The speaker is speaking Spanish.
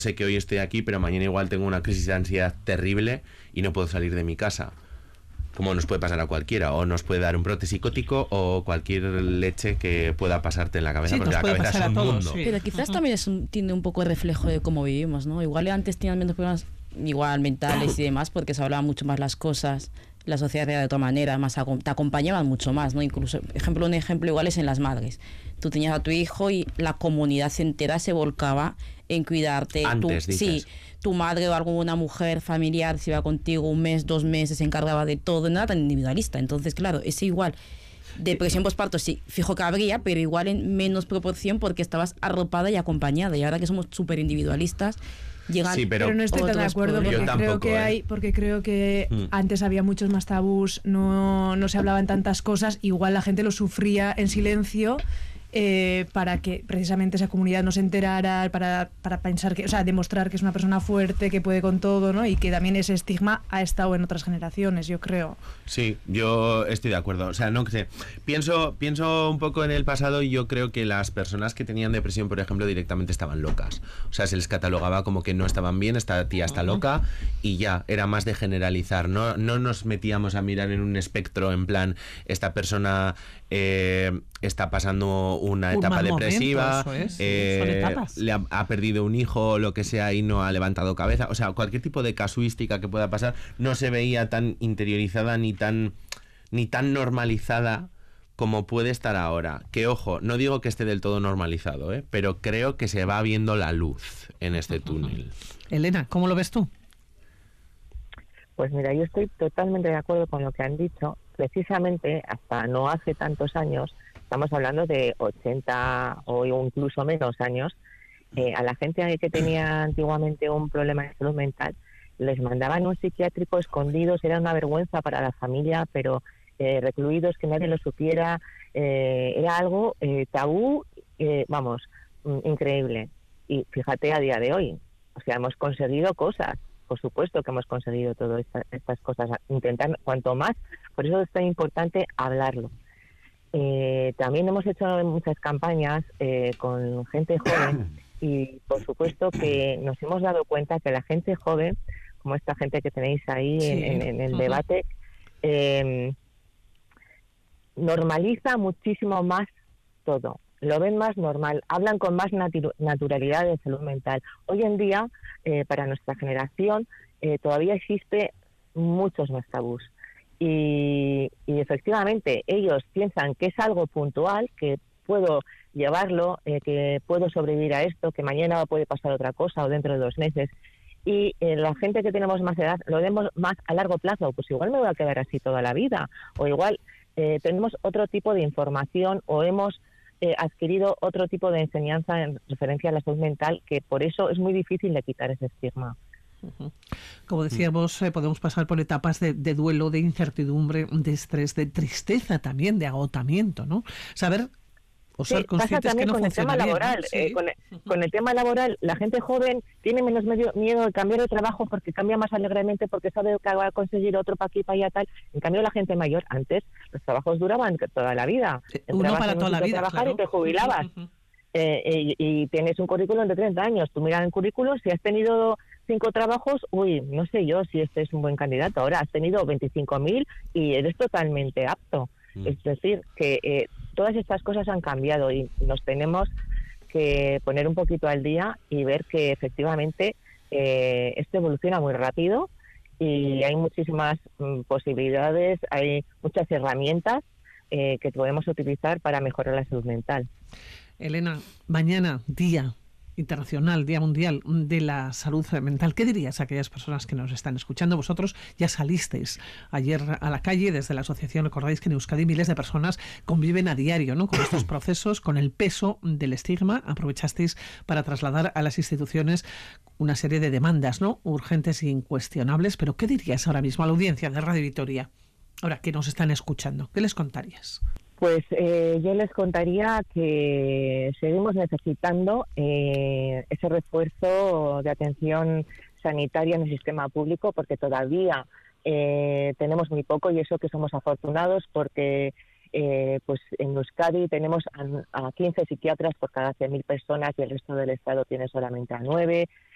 sé que hoy estoy aquí, pero mañana igual tengo una crisis de ansiedad terrible y no puedo salir de mi casa. Como nos puede pasar a cualquiera, o nos puede dar un brote psicótico o cualquier leche que pueda pasarte en la cabeza, Sí, porque nos la puede cabeza pasar es un a todos, mundo. sí. Pero quizás también tiene un poco de reflejo de cómo vivimos, ¿no? Igual antes tenían menos problemas igual mentales y demás porque se hablaban mucho más las cosas, la sociedad era de otra manera, más te acompañaban mucho más, ¿no? Incluso, un ejemplo igual es en las madres. Tú tenías a tu hijo y la comunidad entera se volcaba en cuidarte. Antes, dices. Sí, tu madre o alguna mujer familiar se iba contigo 1 mes, 2 meses, se encargaba de todo, no era tan individualista. Entonces, claro, ese igual, depresión postparto sí, fijo que habría, pero igual en menos proporción porque estabas arropada y acompañada. Y ahora que somos súper individualistas, llegan. Sí, pero no estoy tan de acuerdo porque creo que antes había muchos más tabús, no se hablaban tantas cosas, igual la gente lo sufría en silencio. Para que precisamente esa comunidad no se enterara, para pensar que, o sea, demostrar que es una persona fuerte, que puede con todo, ¿no? Y que también ese estigma ha estado en otras generaciones, yo creo. Sí, yo estoy de acuerdo. O sea, no sé. Pienso un poco en el pasado y yo creo que las personas que tenían depresión, por ejemplo, directamente estaban locas. O sea, se les catalogaba como que no estaban bien, esta tía está loca y ya, era más de generalizar. No nos metíamos a mirar en un espectro en plan, esta persona está pasando una etapa depresiva, momento, son etapas. le ha perdido un hijo o lo que sea y no ha levantado cabeza. O sea, cualquier tipo de casuística que pueda pasar no se veía tan interiorizada ni tan normalizada como puede estar ahora. Que ojo, no digo que esté del todo normalizado, pero creo que se va viendo la luz en este túnel. Elena, ¿cómo lo ves tú? Pues mira, yo estoy totalmente de acuerdo con lo que han dicho. Precisamente, hasta no hace tantos años, estamos hablando de 80 o incluso menos años, a la gente que tenía antiguamente un problema de salud mental, les mandaban un psiquiátrico escondidos, era una vergüenza para la familia, pero recluidos, que nadie lo supiera, era algo tabú, increíble. Y fíjate a día de hoy, o sea, hemos conseguido cosas. Por supuesto que hemos conseguido todas estas cosas, intentar cuanto más, por eso es tan importante hablarlo. También hemos hecho muchas campañas con gente joven y por supuesto que nos hemos dado cuenta que la gente joven, como esta gente que tenéis ahí en el debate, normaliza muchísimo más todo. Lo ven más normal, hablan con más naturalidad de salud mental. Hoy en día, para nuestra generación, todavía existe muchos más tabús. Y efectivamente, ellos piensan que es algo puntual, que puedo llevarlo, que puedo sobrevivir a esto, que mañana puede pasar otra cosa o dentro de 2 meses. Y la gente que tenemos más edad lo vemos más a largo plazo, pues igual me voy a quedar así toda la vida, o igual tenemos otro tipo de información o hemos adquirido otro tipo de enseñanza en referencia a la salud mental, que por eso es muy difícil de quitar ese estigma. Como decíamos, podemos pasar por etapas de duelo, de incertidumbre, de estrés, de tristeza también, de agotamiento, ¿no? Saber o ser conscientes que no funciona bien. Con el tema laboral, la gente joven tiene menos miedo de cambiar de trabajo porque cambia más alegremente, porque sabe que va a conseguir otro para aquí, para allá, tal. En cambio, la gente mayor, antes, los trabajos duraban toda la vida. Uno para toda la vida, trabajar claro. Y te jubilabas. Y tienes un currículum de 30 años. Tú miras el currículum, si has tenido 5 trabajos, no sé yo si este es un buen candidato. Ahora has tenido 25.000 y eres totalmente apto. Es decir, que todas estas cosas han cambiado y nos tenemos que poner un poquito al día y ver que efectivamente esto evoluciona muy rápido y hay muchísimas posibilidades, hay muchas herramientas que podemos utilizar para mejorar la salud mental. Elena, mañana, Día Internacional, Día Mundial de la Salud Mental. ¿Qué dirías a aquellas personas que nos están escuchando? Vosotros ya salisteis ayer a la calle desde la asociación. Recordáis que en Euskadi miles de personas conviven a diario, ¿no?, con estos procesos, con el peso del estigma. Aprovechasteis para trasladar a las instituciones una serie de demandas, ¿no?, urgentes e incuestionables. Pero ¿qué dirías ahora mismo a la audiencia de Radio Vitoria, ahora que nos están escuchando? ¿Qué les contarías? Pues yo les contaría que seguimos necesitando ese refuerzo de atención sanitaria en el sistema público, porque todavía tenemos muy poco, y eso que somos afortunados porque pues en Euskadi tenemos a 15 psiquiatras por cada 100.000 personas y el resto del Estado tiene solamente a 9.